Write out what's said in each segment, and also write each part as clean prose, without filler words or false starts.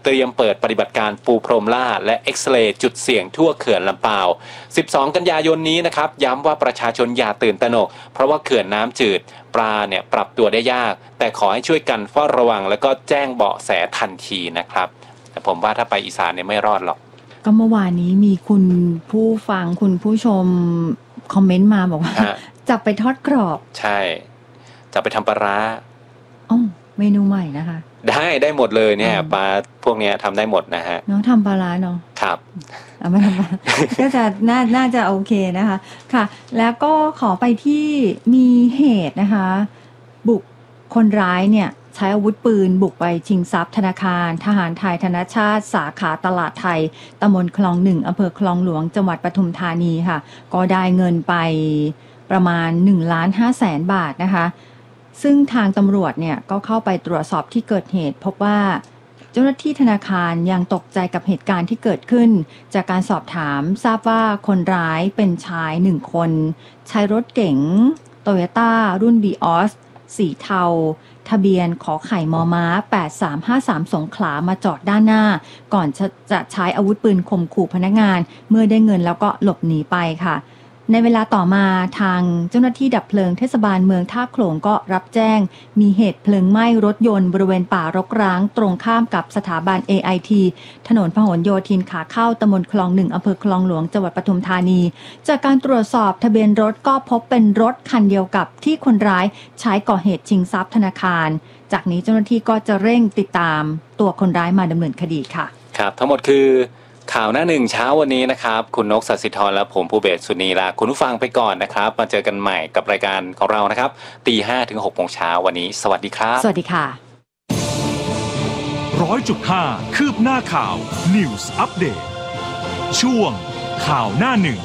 เตรียมเปิดปฏิบัติการปูพรมล่าและเอ็กซเรย์จุดเสี่ยงทั่วเขื่อนลำปาว12 กันยายนนี้นะครับย้ำว่าประชาชนอย่าตื่นตระหนกเพราะว่าเขื่อนน้ำจืดปลาเนี่ยปรับตัวได้ยากแต่ขอให้ช่วยกันเฝ้าระวังแล้วก็แจ้งเบาะแสทันทีนะครับแต่ผมว่าถ้าไปอีสานเนี่ยไม่รอดหรอกก็เมื่อวานนี้มีคุณผู้ฟังคุณผู้ชมคอมเมนต์มาบอกว่าจับไปทอดกรอบใช่จับไปทำปลาร้าเมนูใหม่นะคะได้หมดเลยเนี่ยปลาพวกนี้ทำได้หมดนะฮะน้องทำปลาร้าเนาะครับไม่ทำก็จะน่าจะโอเคนะคะค่ะแล้วก็ขอไปที่มีเหตุนะคะบุกคนร้ายเนี่ยใช้อาวุธปืนบุกไปชิงทรัพย์ธนาคารทหารไทยธนชาติสาขาตลาดไทยตำบลคลอง1อำเภอคลองหลวงจังหวัดปทุมธานีค่ะก็ได้เงินไปประมาณ 1,500,000 บาทนะคะซึ่งทางตำรวจเนี่ยก็เข้าไปตรวจสอบที่เกิดเหตุพบว่าเจ้าหน้าที่ธนาคารยังตกใจกับเหตุการณ์ที่เกิดขึ้นจากการสอบถามทราบว่าคนร้ายเป็นชาย1คนใช้รถเก๋ง Toyota รุ่น Vios สีเทาทะเบียนขอไข่มอม้า8353สงขลามาจอดด้านหน้าก่อนจะใช้อาวุธปืนข่มขู่พนักงานเมื่อได้เงินแล้วก็หลบหนีไปค่ะในเวลาต่อมาทางเจ้าหน้าที่ดับเพลิงเทศบาลเมืองท่าโขลงก็รับแจ้งมีเหตุเพลิงไหม้รถยนต์บริเวณป่ารกร้างตรงข้ามกับสถาบัน AIT ถนนพหลโยธินขาเข้าตำบลคลอง1อำเภอคลองหลวงจังหวัดปทุมธานีจากการตรวจสอบทะเบียนรถก็พบเป็นรถคันเดียวกับที่คนร้ายใช้ก่อเหตุชิงทรัพย์ธนาคารจากนี้เจ้าหน้าที่ก็จะเร่งติดตามตัวคนร้ายมาดำเนินคดีค่ะครับทั้งหมดคือข่าวหน้าหนึ่งเช้าวันนี้นะครับคุณนกศศิธรและผมภูเบศสุนีลาคุณผู้ฟังไปก่อนนะครับมาเจอกันใหม่กับรายการของเรานะครับ 5:00 ถึง 6:00 น.วันนี้สวัสดีครับสวัสดีค่ะ 100.5 คืบหน้าข่าว News Update ช่วงข่าวหน้าหนึ่ง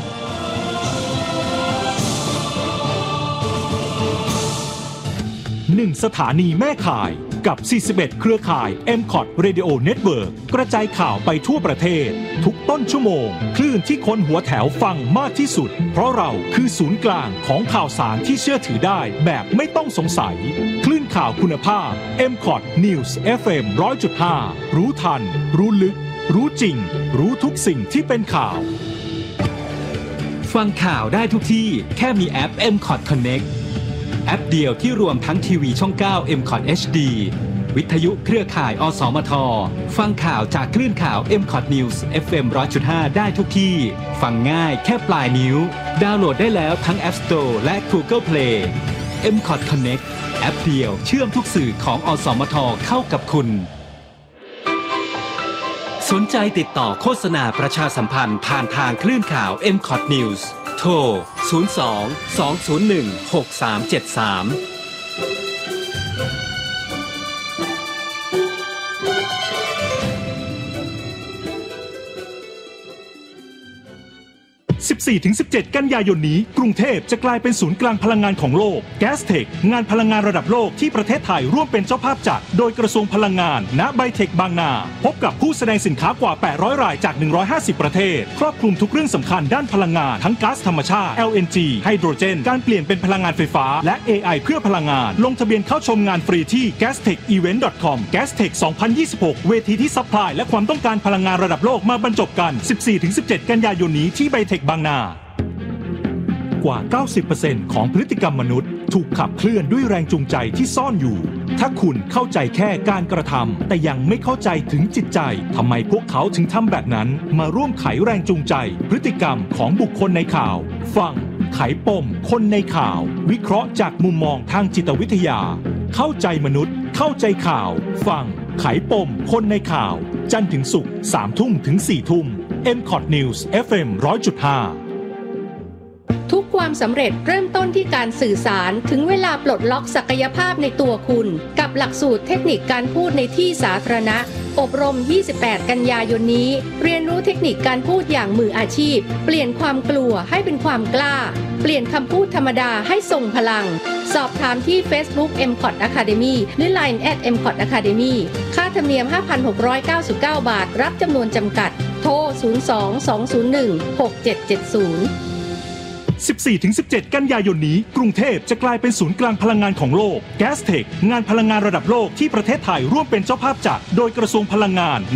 1 สถานีแม่ข่ายกับ 41 เครือข่าย MCOT Radio Network กระจายข่าวไปทั่วประเทศทุกต้นชั่วโมงคลื่นที่คนหัวแถวฟังมากที่สุดเพราะเราคือศูนย์กลางของข่าวสารที่เชื่อถือได้แบบไม่ต้องสงสัยคลื่นข่าวคุณภาพ MCOT News FM 100.5 รู้ทันรู้ลึกรู้จริงรู้ทุกสิ่งที่เป็นข่าวฟังข่าวได้ทุกที่แค่มีแอป MCOT Connectแอปเดียวที่รวมทั้งทีวีช่อง 9 MCOT HD วิทยุเครือข่ายอสมทฟังข่าวจากคลื่นข่าว MCOT News FM 100.5 ได้ทุกที่ฟังง่ายแค่ปลายนิ้วดาวน์โหลดได้แล้วทั้ง App Store และ Google Play MCOT Connect แอปเดียวเชื่อมทุกสื่อของอสมทเข้ากับคุณสนใจติดต่อโฆษณาประชาสัมพันธ์ผ่านทางคลื่นข่าว MCOT News โทร 02-201-6373 14-17 กันยายนนี้กรุงเทพจะกลายเป็นศูนย์กลางพลังงานของโลก Gastech งานพลังงานระดับโลกที่ประเทศไทยร่วมเป็นเจ้าภาพจัดโดยกระทรวงพลังงานณไบเทคบางนาพบกับผู้แสดงสินค้ากว่า800รายจาก150ประเทศครอบคลุมทุกเรื่องสำคัญด้านพลังงานทั้งก๊าซธรรมชาติ LNG ไฮโดรเจนการเปลี่ยนเป็นพลังงานไฟฟ้าและ AI เพื่อพลังงานลงทะเบียนเข้าชมงานฟรีที่ gastechevent.com Gastech 2026 เวทีที่ซัพพลายและความต้องการพลังงานระดับโลกมาบรรจบกัน 14-17 กันยายนนี้ที่ไบเทคบางนากว่า 90% ของพฤติกรรมมนุษย์ถูกขับเคลื่อนด้วยแรงจูงใจที่ซ่อนอยู่ถ้าคุณเข้าใจแค่การกระทำแต่ยังไม่เข้าใจถึงจิตใจทำไมพวกเขาถึงทำแบบนั้นมาร่วมไขแรงจูงใจพฤติกรรมของบุคคลในข่าวฟังไขปมคนในข่าววิเคราะห์จากมุมมองทางจิตวิทยาเข้าใจมนุษย์เข้าใจข่าวฟังไขปมคนในข่าวจันทร์ถึงศุกร์ 3:00 ถึง 4:00 MCOT News FM 100.5 ทุกความสำเร็จเริ่มต้นที่การสื่อสารถึงเวลาปลดล็อกศักยภาพในตัวคุณกับหลักสูตรเทคนิคการพูดในที่สาธารณะอบรม 28 กันยายนนี้เรียนรู้เทคนิคการพูดอย่างมืออาชีพเปลี่ยนความกลัวให้เป็นความกล้าเปลี่ยนคำพูดธรรมดาให้ทรงพลังสอบถามที่ Facebook MCOT Academy หรือ Line @MCOT Academy ค่าธรรมเนียม 5,699 บาทรับจำนวนจำกัดโทร 02-201-6770 14-17 กันยายนนี้กรุงเทพจะกลายเป็นศูนย์กลางพลังงานของโลก Gastech งานพลังงานระดับโลกที่ประเทศไทยร่วมเป็นเจ้าภาพจัดโดยกระทรวงพลังงาน